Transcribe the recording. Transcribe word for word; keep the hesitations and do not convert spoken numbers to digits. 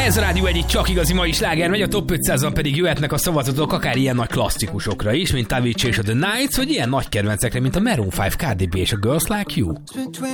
Ez a Rádió egyik csak igazi mai sláger megy, a top ötszázan pedig jöhetnek a szavazatok akár ilyen nagy klasszikusokra is, mint Avicii és a The Nights, vagy ilyen nagy kedvencekre, mint a Maroon öt, Cardi B és a Girls Like You.